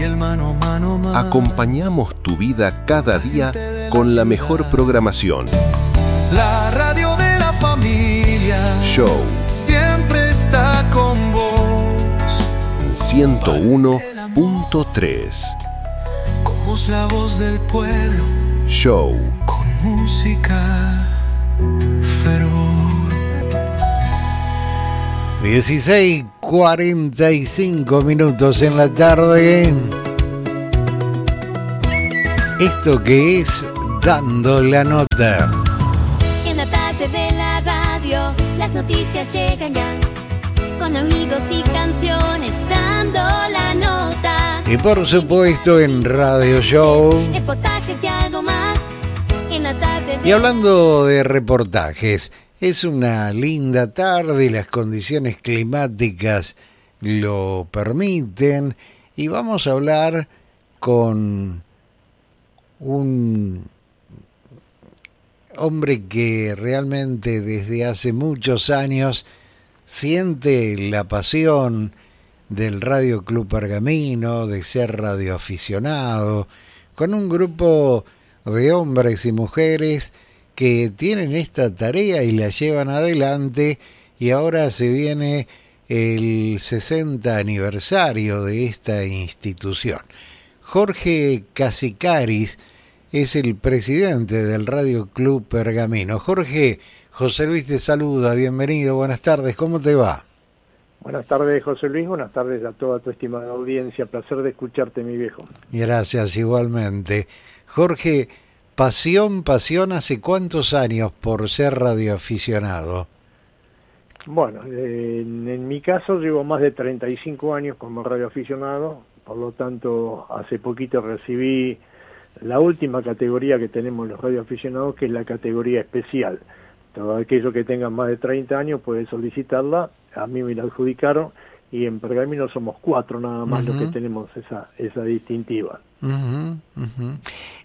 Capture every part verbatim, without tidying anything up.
el mano, mano, mano. Acompañamos tu vida cada día con la mejor programación. La radio de la familia. Show. Siempre está con vos. ciento uno punto tres. Somos la voz del pueblo. Show. Con música, fervor. dieciséis cuarenta y cinco minutos en la tarde. Esto que es Dando la Nota. En la tarde de la radio, las noticias llegan ya. Con amigos y canciones, dando la nota. Y por supuesto en Radio Show. Reportajes y algo más. En la tarde de... Y hablando de reportajes, es una linda tarde, las condiciones climáticas lo permiten. Y vamos a hablar con un hombre que realmente desde hace muchos años siente la pasión del Radio Club Pergamino, de ser radioaficionado, con un grupo de hombres y mujeres que tienen esta tarea y la llevan adelante, y ahora se viene el sesenta aniversario de esta institución. Jorge Casicaris es el presidente del Radio Club Pergamino. Jorge, José Luis te saluda, bienvenido, buenas tardes, ¿cómo te va? Buenas tardes, José Luis, buenas tardes a toda tu estimada audiencia, placer de escucharte, mi viejo. Gracias, igualmente. Jorge, pasión, pasión, ¿hace cuántos años por ser radioaficionado? Bueno, eh, en, en mi caso llevo más de treinta y cinco años como radioaficionado, por lo tanto hace poquito recibí la última categoría que tenemos los radioaficionados, que es la categoría especial. Todo aquello que tengan más de treinta años puede solicitarla, a mí me la adjudicaron, y en Pergamino somos cuatro nada más uh-huh. los que tenemos esa esa distintiva. Uh-huh, uh-huh.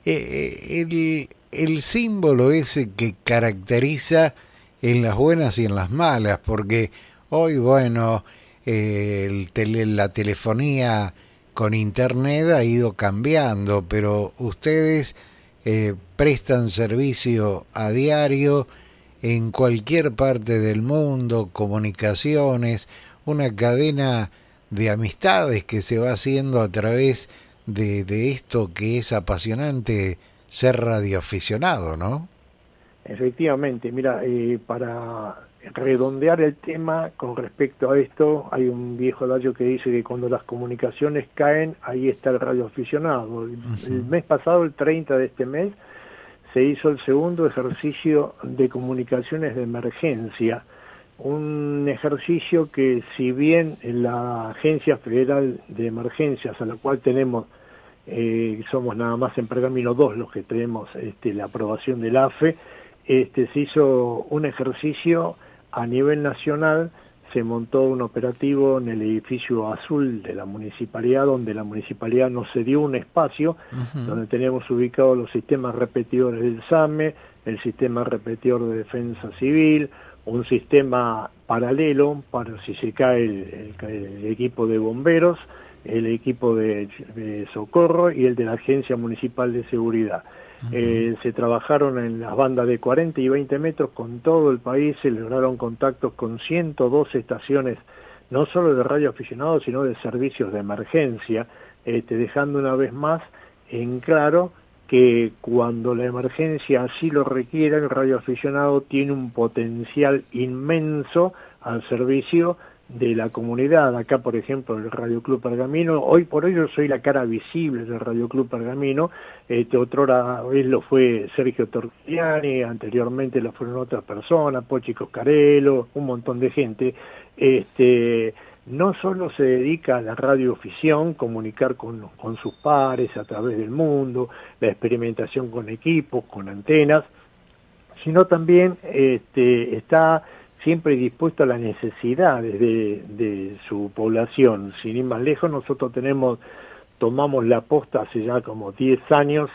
Eh, el, el símbolo ese que caracteriza en las buenas y en las malas, porque hoy, bueno, eh, el tele, la telefonía con internet ha ido cambiando, pero ustedes eh, prestan servicio a diario en cualquier parte del mundo, comunicaciones, una cadena de amistades que se va haciendo a través de, de esto que es apasionante, ser radioaficionado, ¿no? Efectivamente, mira, eh, para redondear el tema con respecto a esto, hay un viejo adagio que dice que cuando las comunicaciones caen, ahí está el radioaficionado. El, uh-huh. el mes pasado, el treinta de este mes, se hizo el segundo ejercicio de comunicaciones de emergencia, un ejercicio que, si bien en la Agencia Federal de Emergencias, a la cual tenemos, eh, somos nada más en Pergamino dos los que tenemos este, la aprobación del A F E, este, se hizo un ejercicio a nivel nacional. Se montó un operativo en el edificio azul de la municipalidad, donde la municipalidad nos cedió un espacio, uh-huh. donde tenemos ubicados los sistemas repetidores del SAME, el sistema repetidor de defensa civil, un sistema paralelo para si se cae el, el, el equipo de bomberos, el equipo de, de socorro y el de la Agencia Municipal de Seguridad. Uh-huh. Eh, se trabajaron en las bandas de cuarenta y veinte metros con todo el país, se lograron contactos con ciento dos estaciones, no solo de radioaficionados, sino de servicios de emergencia, este, dejando una vez más en claro que cuando la emergencia así lo requiera, el radioaficionado tiene un potencial inmenso al servicio de la comunidad. Acá, por ejemplo, el Radio Club Pergamino, hoy por hoy yo soy la cara visible del Radio Club Pergamino, este, otrora él lo fue Sergio Torquiani, anteriormente lo fueron otras personas, Pochi Coscarello, un montón de gente. Este, no solo se dedica a la radioafición, comunicar con, con sus pares a través del mundo, la experimentación con equipos, con antenas, sino también este, está siempre dispuesto a las necesidades de, de su población. Sin ir más lejos, nosotros tenemos, tomamos la posta hace ya como diez años,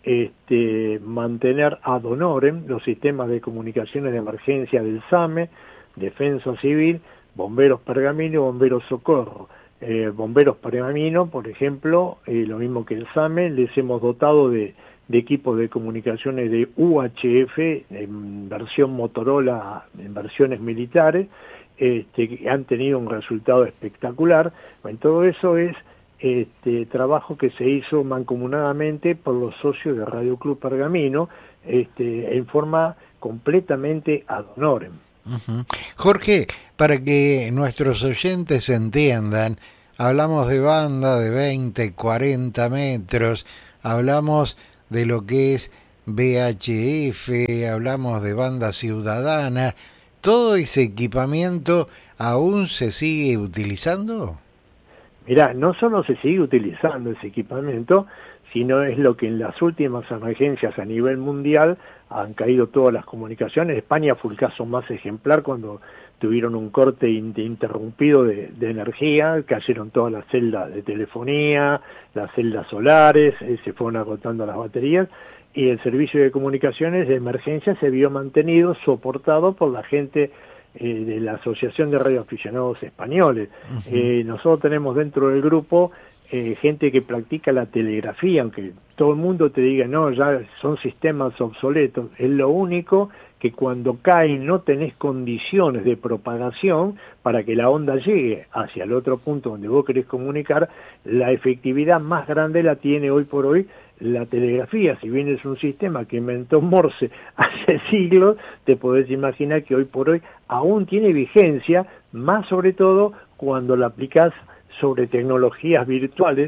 este, mantener ad honorem los sistemas de comunicaciones de emergencia del SAME, Defensa Civil, Bomberos Pergamino y Bomberos Socorro. eh, Bomberos Pergamino, por ejemplo, eh, lo mismo que el SAME, les hemos dotado de, de equipos de comunicaciones de U H F en versión Motorola, en versiones militares, este, que han tenido un resultado espectacular. Bueno, todo eso es este trabajo que se hizo mancomunadamente por los socios de Radio Club Pergamino, este, en forma completamente ad honorem. Uh-huh. Jorge, para que nuestros oyentes entiendan, hablamos de banda de veinte, cuarenta metros, hablamos de lo que es V H F, hablamos de banda ciudadana. ¿Todo ese equipamiento aún se sigue utilizando? Mirá, no solo se sigue utilizando ese equipamiento, sino es lo que en las últimas emergencias a nivel mundial han caído todas las comunicaciones. España fue el caso más ejemplar cuando tuvieron un corte interrumpido de, de energía, cayeron todas las celdas de telefonía, las celdas solares, eh, se fueron agotando las baterías, y el servicio de comunicaciones de emergencia se vio mantenido, soportado por la gente eh, de la Asociación de Radioaficionados Españoles. Uh-huh. Eh, nosotros tenemos dentro del grupo Eh, gente que practica la telegrafía, aunque todo el mundo te diga, no, ya son sistemas obsoletos, es lo único que cuando cae no tenés condiciones de propagación para que la onda llegue hacia el otro punto donde vos querés comunicar, la efectividad más grande la tiene hoy por hoy la telegrafía. Si bien es un sistema que inventó Morse hace siglos, te podés imaginar que hoy por hoy aún tiene vigencia, más sobre todo cuando la aplicás sobre tecnologías virtuales,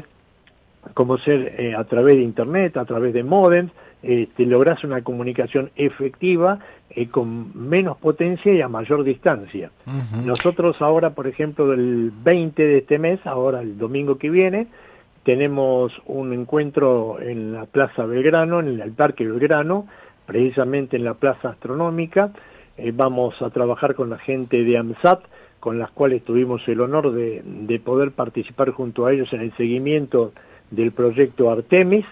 como ser eh, a través de internet, a través de módems, eh, te lográs una comunicación efectiva eh, con menos potencia y a mayor distancia. Uh-huh. Nosotros ahora, por ejemplo, del veinte de este mes, ahora el domingo que viene, tenemos un encuentro en la Plaza Belgrano, en el Parque Belgrano, precisamente en la Plaza Astronómica. Eh, vamos a trabajar con la gente de AMSAT, con las cuales tuvimos el honor de, de poder participar junto a ellos en el seguimiento del proyecto Artemis.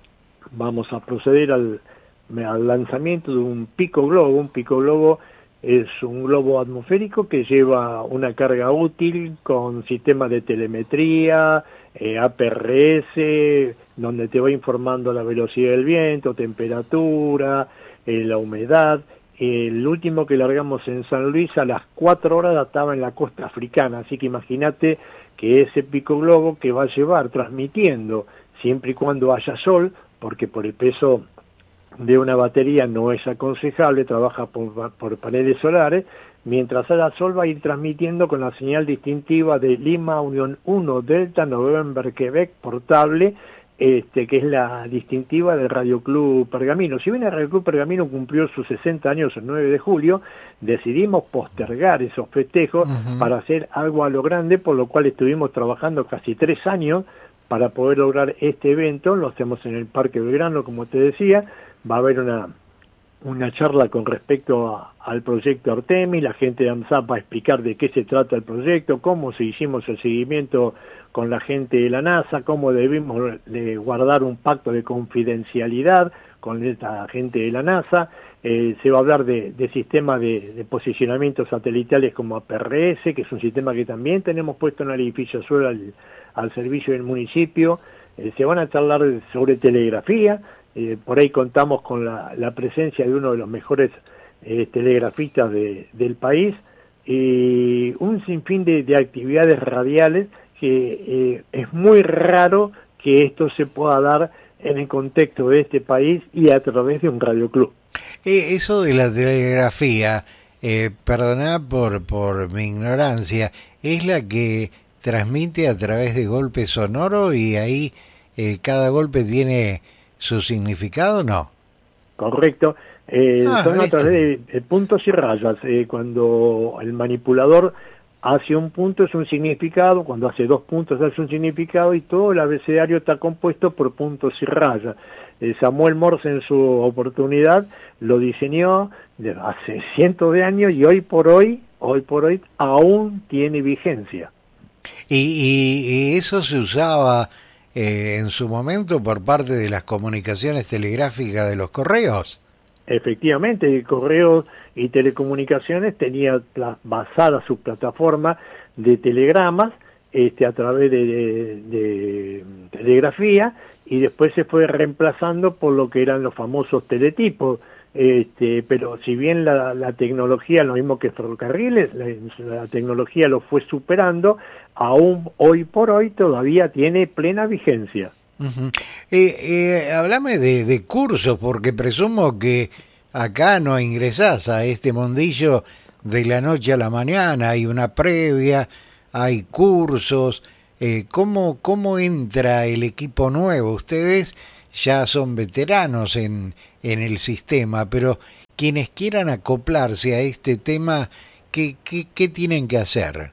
Vamos a proceder al, al lanzamiento de un pico globo. Un pico globo es un globo atmosférico que lleva una carga útil con sistema de telemetría, eh, A P R S, donde te va informando la velocidad del viento, temperatura, eh, la humedad. El último que largamos en San Luis a las cuatro horas estaba en la costa africana, así que imagínate que ese pico globo que va a llevar transmitiendo, siempre y cuando haya sol, porque por el peso de una batería no es aconsejable, trabaja por, por paneles solares, mientras haya sol va a ir transmitiendo con la señal distintiva de Lima Unión uno Delta November Quebec portable, Este, que es la distintiva del Radio Club Pergamino. Si bien el Radio Club Pergamino cumplió sus sesenta años el nueve de julio, decidimos postergar esos festejos uh-huh. para hacer algo a lo grande, por lo cual estuvimos trabajando casi tres años para poder lograr este evento. Lo hacemos en el Parque Belgrano, como te decía. Va a haber una, una charla con respecto a, al proyecto Artemis. La gente de AMSAT va a explicar de qué se trata el proyecto, cómo se hicimos el seguimiento con la gente de la NASA, cómo debimos de guardar un pacto de confidencialidad con esta gente de la NASA. Eh, se va a hablar de, de sistemas de, de posicionamiento satelitales como A P R S, que es un sistema que también tenemos puesto en el edificio Suelo al, al servicio del municipio. Eh, se van a charlar sobre telegrafía. Eh, por ahí contamos con la, la presencia de uno de los mejores eh, telegrafistas de, del país, y un sinfín de, de actividades radiales que eh, es muy raro que esto se pueda dar en el contexto de este país y a través de un radioclub. Eh, eso de la telegrafía, eh, perdoná por, por mi ignorancia, ¿es la que transmite a través de golpe sonoro y ahí eh, cada golpe tiene su significado, no? Correcto. Eh, ah, son a través de, de puntos y rayas. Eh, cuando el manipulador hace un punto es un significado, cuando hace dos puntos hace un significado, y todo el abecedario está compuesto por puntos y rayas. Eh, Samuel Morse en su oportunidad lo diseñó de hace cientos de años y hoy por hoy, hoy por hoy aún tiene vigencia. Y, y, y eso se usaba eh, en su momento por parte de las comunicaciones telegráficas de los correos. Efectivamente, Correos y Telecomunicaciones tenía basada su plataforma de telegramas, este, a través de, de, de telegrafía, y después se fue reemplazando por lo que eran los famosos teletipos. Este, pero si bien la, la tecnología, lo mismo que ferrocarriles, la, la tecnología lo fue superando, aún hoy por hoy todavía tiene plena vigencia. Uh-huh. eh, eh, háblame de, de cursos, porque presumo que acá no ingresás a este mundillo de la noche a la mañana, hay una previa, hay cursos. Eh, ¿cómo, ¿Cómo entra el equipo nuevo? Ustedes ya son veteranos en, en el sistema, pero quienes quieran acoplarse a este tema, ¿qué, qué, qué tienen que hacer?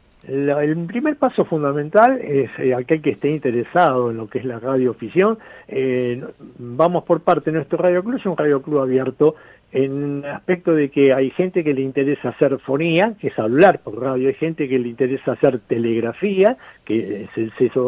La, el primer paso fundamental es eh, aquel que esté interesado en lo que es la radioafición. Eh, vamos por parte. Nuestro Radio Club es un radio club abierto en el aspecto de que hay gente que le interesa hacer fonía, que es hablar por radio, hay gente que le interesa hacer telegrafía, que es el C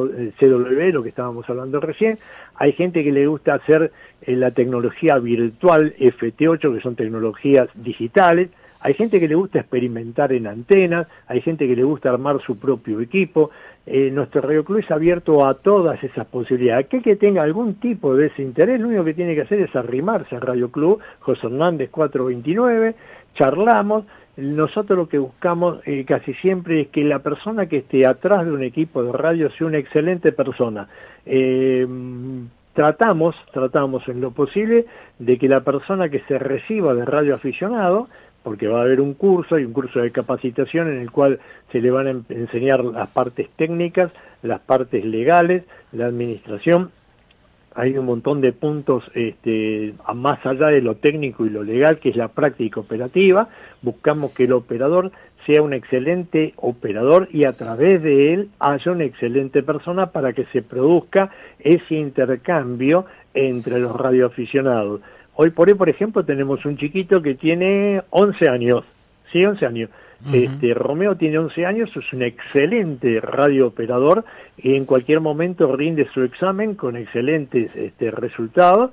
W, lo que estábamos hablando recién, hay gente que le gusta hacer eh, la tecnología virtual F T ocho, que son tecnologías digitales, hay gente que le gusta experimentar en antenas, hay gente que le gusta armar su propio equipo. Eh, nuestro Radio Club es abierto a todas esas posibilidades. Aquel que tenga algún tipo de ese interés, lo único que tiene que hacer es arrimarse al Radio Club, José Hernández cuatrocientos veintinueve, charlamos. Nosotros lo que buscamos eh, casi siempre es que la persona que esté atrás de un equipo de radio sea una excelente persona. Eh, tratamos, tratamos en lo posible de que la persona que se reciba de radioaficionado, porque va a haber un curso, hay un curso de capacitación en el cual se le van a enseñar las partes técnicas, las partes legales, la administración. Hay un montón de puntos este, más allá de lo técnico y lo legal, que es la práctica operativa. Buscamos que el operador sea un excelente operador y a través de él haya una excelente persona para que se produzca ese intercambio entre los radioaficionados. Hoy por hoy, por ejemplo, tenemos un chiquito que tiene once años, sí, once años. Uh-huh. Este, Romeo tiene once años, es un excelente radiooperador y en cualquier momento rinde su examen con excelentes este, resultados.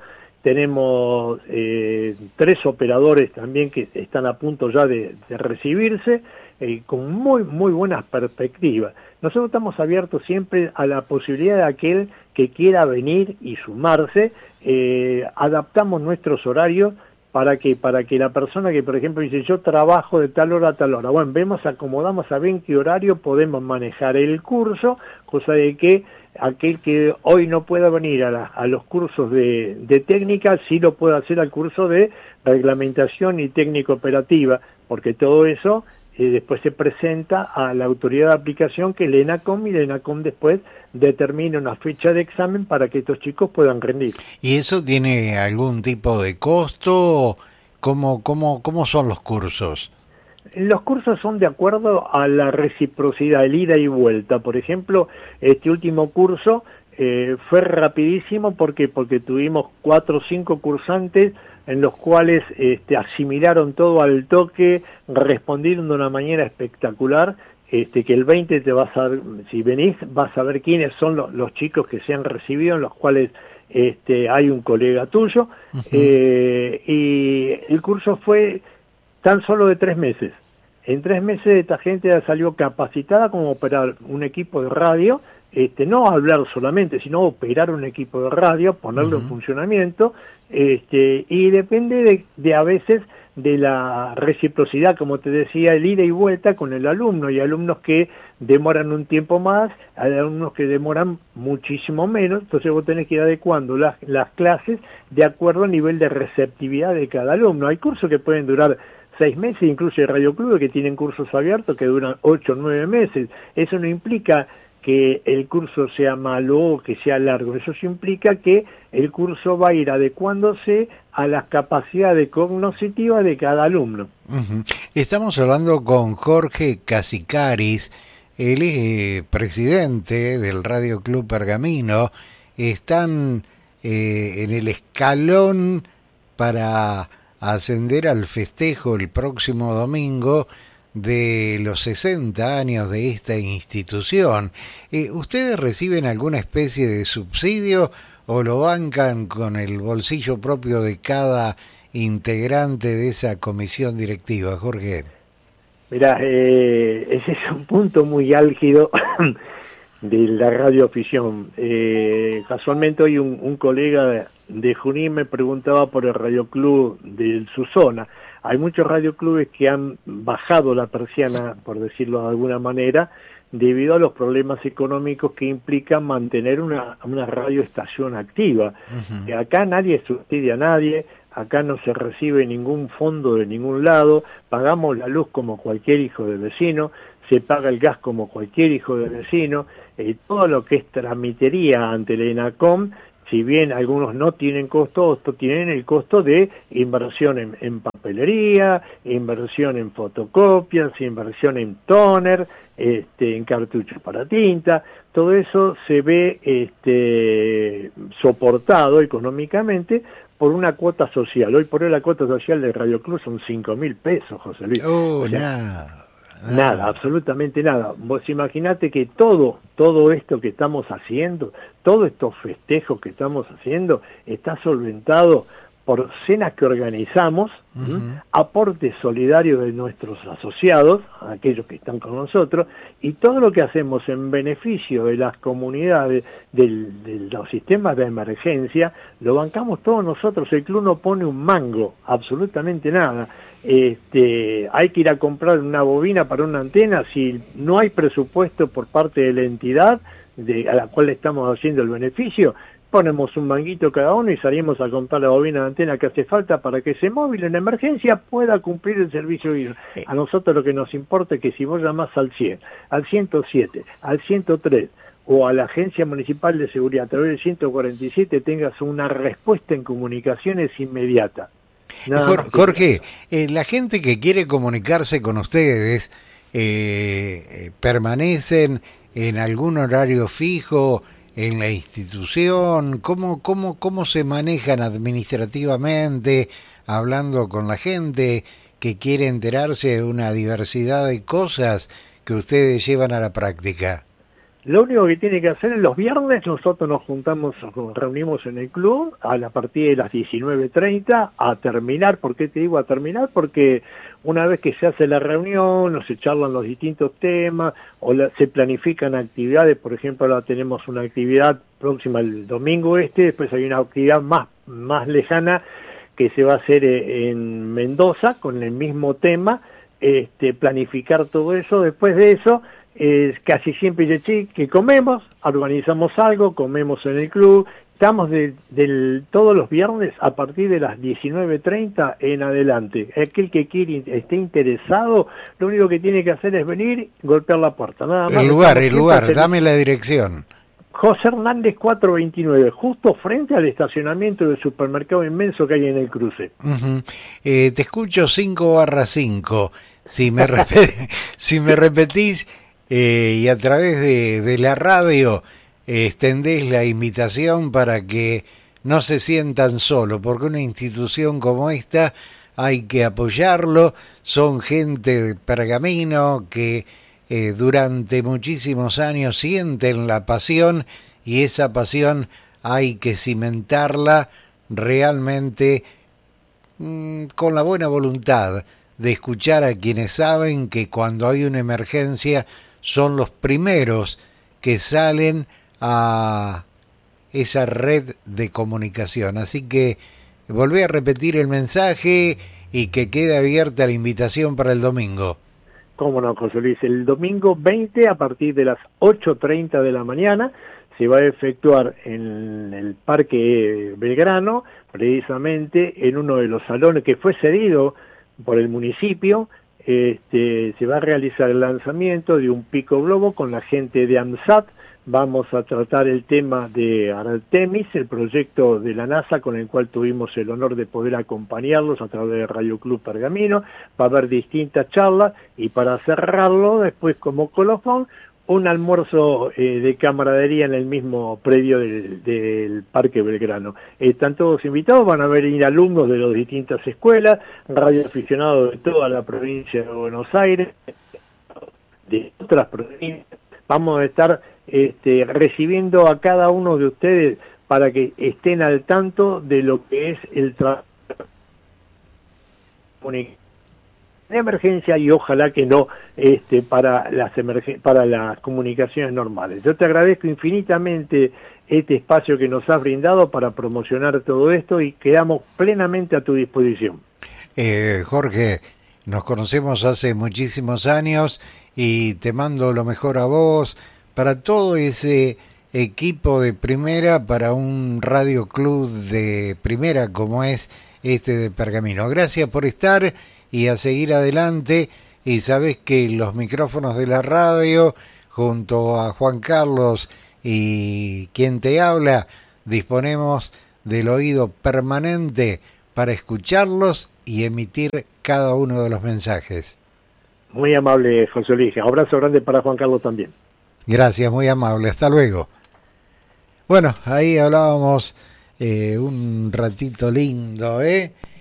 Tenemos eh, tres operadores también que están a punto ya de, de recibirse, eh, con muy, muy buenas perspectivas. Nosotros estamos abiertos siempre a la posibilidad de aquel que quiera venir y sumarse. Eh, adaptamos nuestros horarios para que para que la persona que, por ejemplo, dice yo trabajo de tal hora a tal hora, bueno, vemos, acomodamos a ver en qué horario podemos manejar el curso, cosa de que aquel que hoy no pueda venir a, la, a los cursos de, de técnica, sí lo puede hacer al curso de reglamentación y técnica operativa, porque todo eso eh, después se presenta a la autoridad de aplicación, que es el ENACOM, y el ENACOM después determina una fecha de examen para que estos chicos puedan rendir. ¿Y eso tiene algún tipo de costo? ¿Cómo, cómo, cómo son los cursos? Los cursos son de acuerdo a la reciprocidad, el ida y vuelta. Por ejemplo, este último curso eh, fue rapidísimo. ¿Por qué? Porque tuvimos cuatro o cinco cursantes en los cuales este, asimilaron todo al toque, respondieron de una manera espectacular. Este, que el veinte te vas a, si venís, vas a ver quiénes son los, los chicos que se han recibido, en los cuales este, hay un colega tuyo. Uh-huh. eh, y el curso fue tan solo de tres meses. En tres meses esta gente ya salió capacitada como operar un equipo de radio, este, no hablar solamente, sino operar un equipo de radio, ponerlo uh-huh. en funcionamiento, este, y depende de, de a veces de la reciprocidad, como te decía, el ida y vuelta con el alumno. Hay alumnos que demoran un tiempo más, hay alumnos que demoran muchísimo menos, entonces vos tenés que ir adecuando las, las clases de acuerdo al nivel de receptividad de cada alumno. Hay cursos que pueden durar seis meses, incluso hay radioclubes que tienen cursos abiertos que duran ocho o nueve meses. Eso no implica que el curso sea malo o que sea largo, eso sí implica que el curso va a ir adecuándose a las capacidades cognitivas de cada alumno. Uh-huh. Estamos hablando con Jorge Casicaris, él es eh, presidente del Radio Club Pergamino. Están eh, en el escalón para ascender al festejo el próximo domingo de los sesenta años de esta institución. Eh, ¿Ustedes reciben alguna especie de subsidio o lo bancan con el bolsillo propio de cada integrante de esa comisión directiva, Jorge? Mirá, eh, ese es un punto muy álgido de la radioafición. Eh, casualmente hoy un, un colega de, de Junín me preguntaba por el radioclub de su zona. Hay muchos radioclubes que han bajado la persiana, por decirlo de alguna manera, debido a los problemas económicos que implican mantener una, una radioestación activa. Uh-huh. Acá nadie subsidia a nadie, acá no se recibe ningún fondo de ningún lado, pagamos la luz como cualquier hijo de vecino, se paga el gas como cualquier hijo de vecino, eh, todo lo que es tramitería ante la ENACOM, si bien algunos no tienen costo, otros tienen el costo de inversión en, en papelería, inversión en fotocopias, inversión en tóner, este, en cartuchos para tinta, todo eso se ve este, soportado económicamente por una cuota social. Hoy por hoy la cuota social del Radio Club son cinco mil pesos, José Luis. Oh, o sea, nada. Nada, absolutamente nada. Vos imaginate que todo, todo esto que estamos haciendo, todos estos festejos que estamos haciendo, está solventado por cenas que organizamos, uh-huh. ¿m? Aportes solidarios de nuestros asociados, aquellos que están con nosotros, y todo lo que hacemos en beneficio de las comunidades, del, de los sistemas de emergencia, lo bancamos todos nosotros. El club no pone un mango, absolutamente nada. Este, hay que ir a comprar una bobina para una antena, si no hay presupuesto por parte de la entidad de, a la cual estamos haciendo el beneficio, ponemos un manguito cada uno y salimos a comprar la bobina de antena que hace falta para que ese móvil en emergencia pueda cumplir el servicio. A nosotros lo que nos importa es que si vos llamás al cien, al ciento siete, al ciento tres o a la Agencia Municipal de Seguridad a través del ciento cuarenta y siete tengas una respuesta en comunicaciones inmediata. Jorge, Jorge eh, la gente que quiere comunicarse con ustedes, eh, ¿permanecen en algún horario fijo en la institución? ¿Cómo, cómo, cómo se manejan administrativamente, hablando con la gente que quiere enterarse de una diversidad de cosas que ustedes llevan a la práctica? Lo único que tiene que hacer es los viernes nosotros nos juntamos, nos reunimos en el club a la partir de las diecinueve treinta a terminar. ¿Por qué te digo a terminar? Porque una vez que se hace la reunión, o se charlan los distintos temas, o la, se planifican actividades. Por ejemplo, ahora tenemos una actividad próxima el domingo este, después hay una actividad más, más lejana que se va a hacer en Mendoza con el mismo tema, este, planificar todo eso. Después de eso, es casi siempre de que comemos, organizamos algo, comemos en el club, estamos de, del, todos los viernes a partir de las diecinueve treinta en adelante. Aquel que quiere, esté interesado, lo único que tiene que hacer es venir, golpear la puerta, nada más. El lugar, el lugar, dame la dirección. José Hernández cuatrocientos veintinueve, justo frente al estacionamiento del supermercado inmenso que hay en el cruce. Uh-huh. eh, te escucho cinco barra cinco, si me, repet- si me repetís... Eh, y a través de, de la radio eh, extendés la invitación para que no se sientan solos, porque una institución como esta hay que apoyarlo. Son gente de Pergamino que eh, durante muchísimos años sienten la pasión, y esa pasión hay que cimentarla realmente mmm, con la buena voluntad de escuchar a quienes saben que cuando hay una emergencia son los primeros que salen a esa red de comunicación. Así que volví a repetir el mensaje y que quede abierta la invitación para el domingo. Cómo no, José Luis. El domingo veinte a partir de las ocho treinta de la mañana se va a efectuar en el Parque Belgrano, precisamente en uno de los salones que fue cedido por el municipio. Este, se va a realizar el lanzamiento de un pico globo con la gente de AMSAT. Vamos a tratar el tema de Artemis, el proyecto de la NASA con el cual tuvimos el honor de poder acompañarlos a través de Radio Club Pergamino. Va a haber distintas charlas y para cerrarlo, después como colofón, un almuerzo eh, de camaradería en el mismo predio del, del Parque Belgrano. Están todos invitados, van a venir alumnos de las distintas escuelas, radioaficionados de toda la provincia de Buenos Aires, de otras provincias. Vamos a estar este, recibiendo a cada uno de ustedes para que estén al tanto de lo que es el trabajo de emergencia y ojalá que no este, para las emergen- para las comunicaciones normales. Yo te agradezco infinitamente este espacio que nos has brindado para promocionar todo esto y quedamos plenamente a tu disposición. Eh, Jorge, nos conocemos hace muchísimos años y te mando lo mejor a vos, para todo ese equipo de primera, para un radio club de primera como es este de Pergamino. Gracias por estar y a seguir adelante, y sabés que los micrófonos de la radio junto a Juan Carlos y quien te habla disponemos del oído permanente para escucharlos y emitir cada uno de los mensajes. Muy amable, José Luis. Abrazo grande para Juan Carlos también. Gracias, muy amable. Hasta luego. Bueno, ahí hablábamos eh, un ratito lindo, ¿eh?